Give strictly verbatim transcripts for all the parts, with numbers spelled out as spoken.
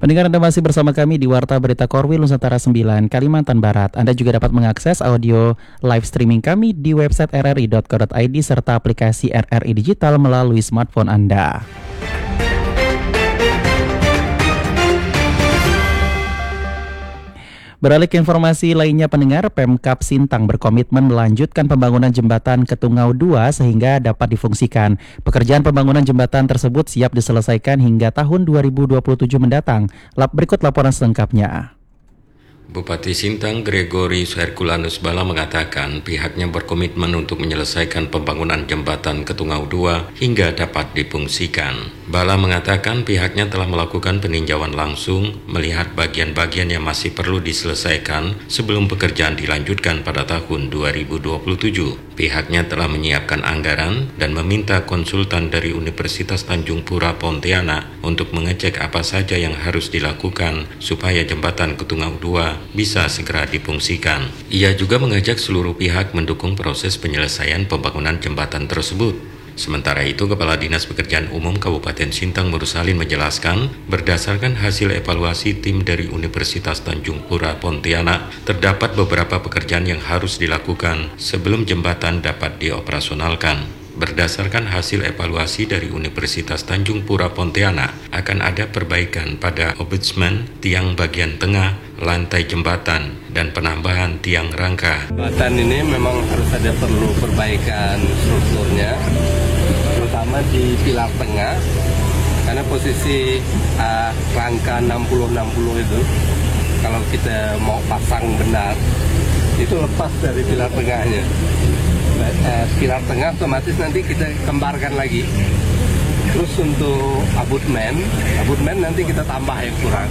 Pendengar, Anda masih bersama kami di Warta Berita Korwil Nusantara sembilan, Kalimantan Barat. Anda juga dapat mengakses audio live streaming kami di website r r i dot co dot i d serta aplikasi R R I Digital melalui smartphone Anda. Beralih ke informasi lainnya, pendengar, Pemkab Sintang berkomitmen melanjutkan pembangunan jembatan Ketungau dua sehingga dapat difungsikan. Pekerjaan pembangunan jembatan tersebut siap diselesaikan hingga tahun dua ribu dua puluh tujuh mendatang. Lap berikut laporan selengkapnya. Bupati Sintang Gregorius Herculanus Bala mengatakan pihaknya berkomitmen untuk menyelesaikan pembangunan jembatan Ketungau dua hingga dapat difungsikan. Bala mengatakan pihaknya telah melakukan peninjauan langsung melihat bagian-bagian yang masih perlu diselesaikan sebelum pekerjaan dilanjutkan pada tahun dua ribu dua puluh tujuh. Pihaknya telah menyiapkan anggaran dan meminta konsultan dari Universitas Tanjung Pura Pontianak untuk mengecek apa saja yang harus dilakukan supaya jembatan Ketungau dua bisa segera difungsikan. Ia juga mengajak seluruh pihak mendukung proses penyelesaian pembangunan jembatan tersebut. Sementara itu, Kepala Dinas Pekerjaan Umum Kabupaten Sintang Mursalin menjelaskan, berdasarkan hasil evaluasi tim dari Universitas Tanjung Pura Pontianak, terdapat beberapa pekerjaan yang harus dilakukan sebelum jembatan dapat dioperasionalkan. Berdasarkan hasil evaluasi dari Universitas Tanjung Pura Pontianak, akan ada perbaikan pada obutmen tiang bagian tengah, lantai jembatan, dan penambahan tiang rangka. Jembatan ini memang harus ada perlu perbaikan strukturnya, terutama di pilar tengah, karena posisi uh, rangka enam puluh enam puluh itu, kalau kita mau pasang benar, itu lepas dari pilar tengahnya. Uh, pilar tengah otomatis nanti kita kembarkan lagi. Terus untuk abutmen, abutmen nanti kita tambah yang kurang.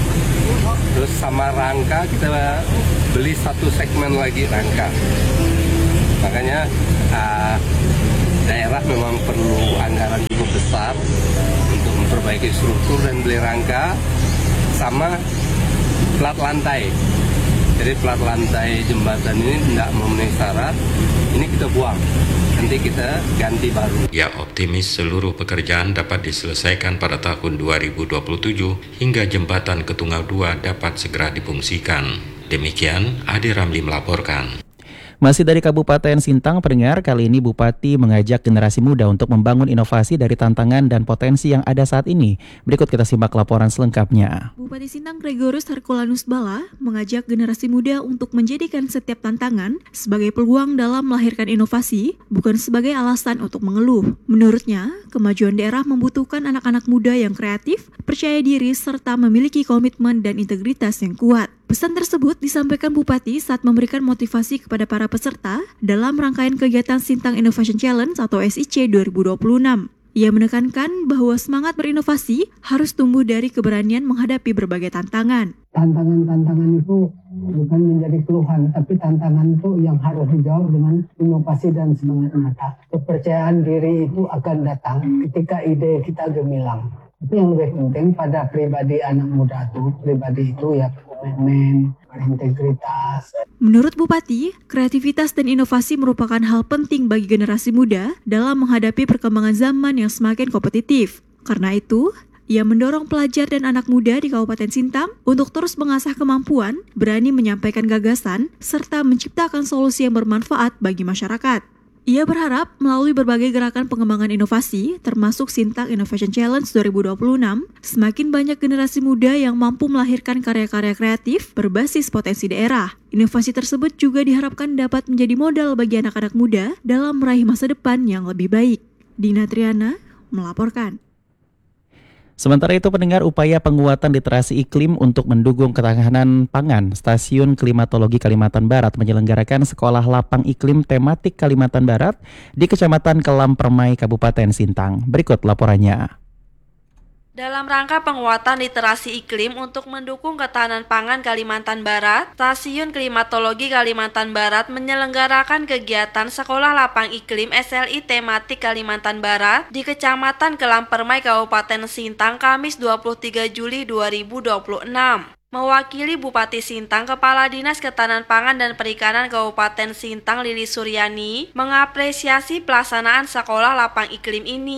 Terus sama rangka kita beli satu segmen lagi rangka. Makanya uh, daerah memang perlu anggaran cukup besar untuk memperbaiki struktur dan beli rangka sama plat lantai. Jadi plat lantai jembatan ini tidak memenuhi syarat, ini kita buang, nanti kita ganti baru. Ia optimis seluruh pekerjaan dapat diselesaikan pada tahun dua ribu dua puluh tujuh hingga jembatan Ketungau dua dapat segera difungsikan. Demikian, Adi Ramli melaporkan. Masih dari Kabupaten Sintang, pendengar, kali ini Bupati mengajak generasi muda untuk membangun inovasi dari tantangan dan potensi yang ada saat ini. Berikut kita simak laporan selengkapnya. Bupati Sintang Gregorius Herculanus Bala mengajak generasi muda untuk menjadikan setiap tantangan sebagai peluang dalam melahirkan inovasi, bukan sebagai alasan untuk mengeluh. Menurutnya, kemajuan daerah membutuhkan anak-anak muda yang kreatif, percaya diri, serta memiliki komitmen dan integritas yang kuat. Pesan tersebut disampaikan Bupati saat memberikan motivasi kepada para peserta dalam rangkaian kegiatan Sintang Innovation Challenge atau S I C dua ribu dua puluh enam. Ia menekankan bahwa semangat berinovasi harus tumbuh dari keberanian menghadapi berbagai tantangan. Tantangan-tantangan itu bukan menjadi keluhan, tapi tantangan itu yang harus dijawab dengan inovasi dan semangat mata. Kepercayaan diri itu akan datang ketika ide kita gemilang. Tapi yang lebih penting pada pribadi anak muda itu, pribadi itu ya komitmen, berintegritas. Menurut Bupati, kreativitas dan inovasi merupakan hal penting bagi generasi muda dalam menghadapi perkembangan zaman yang semakin kompetitif. Karena itu, ia mendorong pelajar dan anak muda di Kabupaten Sintang untuk terus mengasah kemampuan, berani menyampaikan gagasan, serta menciptakan solusi yang bermanfaat bagi masyarakat. Ia berharap melalui berbagai gerakan pengembangan inovasi, termasuk Sintang Innovation Challenge dua ribu dua puluh enam, semakin banyak generasi muda yang mampu melahirkan karya-karya kreatif berbasis potensi daerah. Inovasi tersebut juga diharapkan dapat menjadi modal bagi anak-anak muda dalam meraih masa depan yang lebih baik. Dina Triana melaporkan. Sementara itu, pendengar, upaya penguatan literasi iklim untuk mendukung ketahanan pangan, Stasiun Klimatologi Kalimantan Barat menyelenggarakan sekolah lapang iklim tematik Kalimantan Barat di Kecamatan Kelam Permai, Kabupaten Sintang. Berikut laporannya. Dalam rangka penguatan literasi iklim untuk mendukung ketahanan pangan Kalimantan Barat, Stasiun Klimatologi Kalimantan Barat menyelenggarakan kegiatan Sekolah Lapang Iklim S L I Tematik Kalimantan Barat di Kecamatan Kelam Permai, Kabupaten Sintang, Kamis dua puluh tiga Juli dua ribu dua puluh enam. Mewakili Bupati Sintang, Kepala Dinas Ketahanan Pangan dan Perikanan Kabupaten Sintang Lili Suryani mengapresiasi pelaksanaan Sekolah Lapang Iklim ini.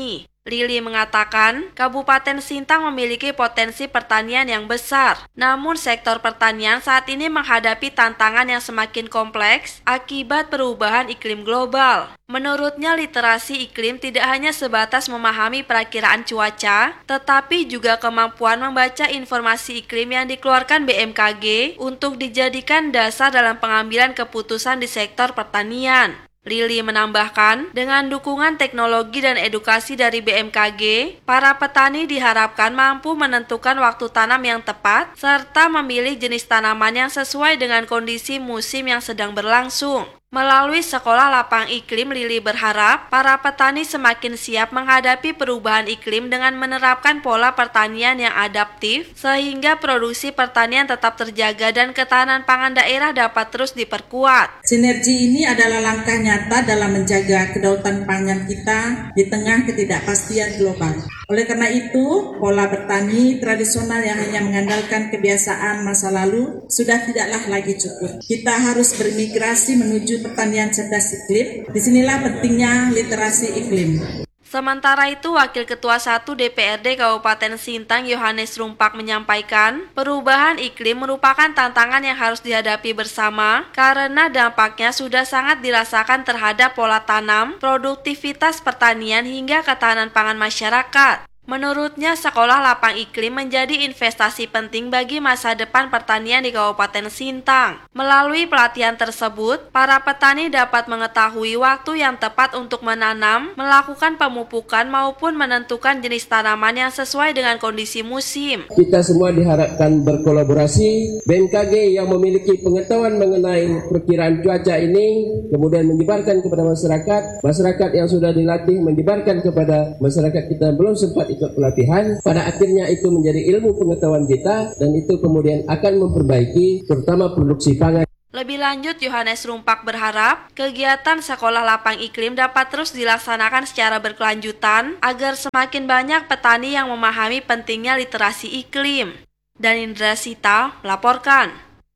Lili mengatakan, Kabupaten Sintang memiliki potensi pertanian yang besar. Namun sektor pertanian saat ini menghadapi tantangan yang semakin kompleks akibat perubahan iklim global. Menurutnya, literasi iklim tidak hanya sebatas memahami perakiraan cuaca, tetapi juga kemampuan membaca informasi iklim yang dikeluarkan B M K G untuk dijadikan dasar dalam pengambilan keputusan di sektor pertanian. Lili menambahkan, dengan dukungan teknologi dan edukasi dari B M K G, para petani diharapkan mampu menentukan waktu tanam yang tepat, serta memilih jenis tanaman yang sesuai dengan kondisi musim yang sedang berlangsung. Melalui Sekolah Lapang Iklim, Lili berharap para petani semakin siap menghadapi perubahan iklim dengan menerapkan pola pertanian yang adaptif, sehingga produksi pertanian tetap terjaga dan ketahanan pangan daerah dapat terus diperkuat. Sinergi ini adalah langkah nyata dalam menjaga kedaulatan pangan kita di tengah ketidakpastian global. Oleh karena itu, pola bertani tradisional yang hanya mengandalkan kebiasaan masa lalu sudah tidaklah lagi cukup. Kita harus bermigrasi menuju pertanian cerdas iklim. Disinilah pentingnya literasi iklim. Sementara itu, Wakil Ketua satu D P R D Kabupaten Sintang Yohanes Rumpak menyampaikan, perubahan iklim merupakan tantangan yang harus dihadapi bersama karena dampaknya sudah sangat dirasakan terhadap pola tanam, produktivitas pertanian hingga ketahanan pangan masyarakat. Menurutnya, Sekolah Lapang Iklim menjadi investasi penting bagi masa depan pertanian di Kabupaten Sintang. Melalui pelatihan tersebut, para petani dapat mengetahui waktu yang tepat untuk menanam, melakukan pemupukan maupun menentukan jenis tanaman yang sesuai dengan kondisi musim. Kita semua diharapkan berkolaborasi. B M K G yang memiliki pengetahuan mengenai perkiraan cuaca ini kemudian menyebarkan kepada masyarakat. Masyarakat yang sudah dilatih menyebarkan kepada masyarakat kita yang belum sempat ikut pelatihan, pada akhirnya itu menjadi ilmu pengetahuan kita dan itu kemudian akan memperbaiki terutama produksi pangan. Lebih lanjut, Yohanes Rumpak berharap kegiatan Sekolah Lapang Iklim dapat terus dilaksanakan secara berkelanjutan agar semakin banyak petani yang memahami pentingnya literasi iklim. Dan Indra Sita melaporkan.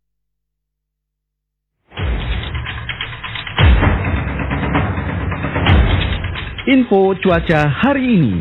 Info cuaca hari ini.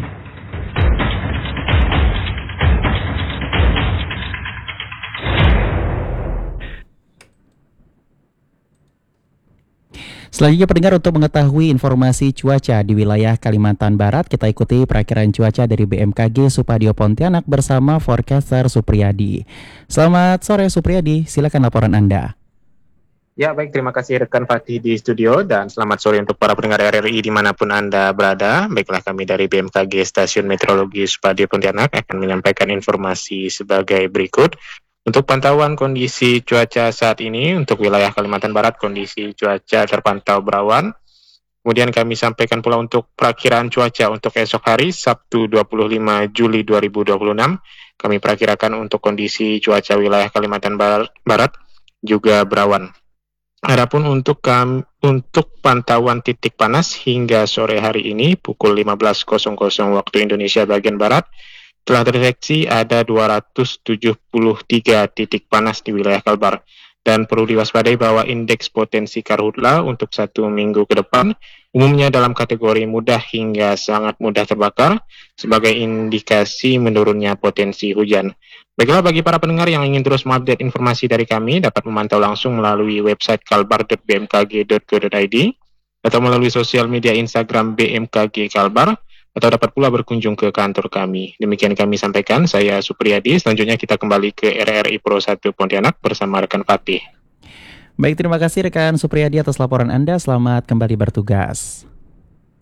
Selanjutnya pendengar, untuk mengetahui informasi cuaca di wilayah Kalimantan Barat, kita ikuti perakiraan cuaca dari B M K G Supadio Pontianak bersama forecaster Supriyadi. Selamat sore Supriyadi, silakan laporan Anda. Ya baik, terima kasih rekan Fatih di studio dan selamat sore untuk para pendengar R R I dimanapun Anda berada. Baiklah, kami dari B M K G Stasiun Meteorologi Supadio Pontianak akan menyampaikan informasi sebagai berikut. Untuk pantauan kondisi cuaca saat ini, untuk wilayah Kalimantan Barat, kondisi cuaca terpantau berawan. Kemudian kami sampaikan pula untuk perakiraan cuaca untuk esok hari, Sabtu dua puluh lima Juli dua ribu dua puluh enam. Kami perakirakan untuk kondisi cuaca wilayah Kalimantan Barat juga berawan. Adapun untuk kam, untuk pantauan titik panas hingga sore hari ini, pukul lima belas waktu Indonesia bagian Barat, telah terdeteksi ada dua ratus tujuh puluh tiga titik panas di wilayah Kalbar. Dan perlu diwaspadai bahwa indeks potensi karhutla untuk satu minggu ke depan umumnya dalam kategori mudah hingga sangat mudah terbakar sebagai indikasi menurunnya potensi hujan. Baiklah, bagi para pendengar yang ingin terus mengupdate informasi dari kami dapat memantau langsung melalui website kalbar dot b m k g dot co dot i d atau melalui sosial media Instagram B M K G Kalbar, atau dapat pula berkunjung ke kantor kami. Demikian kami sampaikan, saya Supriyadi. Selanjutnya kita kembali ke R R I Pro satu Pontianak bersama rekan Fatih. Baik, terima kasih rekan Supriyadi atas laporan Anda. Selamat kembali bertugas.